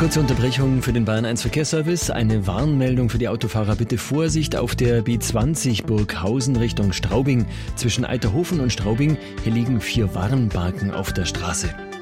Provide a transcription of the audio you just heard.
Kurze Unterbrechung für den Bayern 1 Verkehrsservice. Eine Warnmeldung für die Autofahrer. Bitte Vorsicht auf der B20 Burghausen Richtung Straubing. Zwischen Eiterhofen und Straubing, hier liegen 4 Warnbalken auf der Straße.